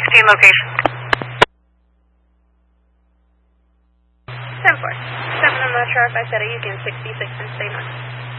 location. 10-4. 7, I'm not sure if I said it. You can 66 and stay north.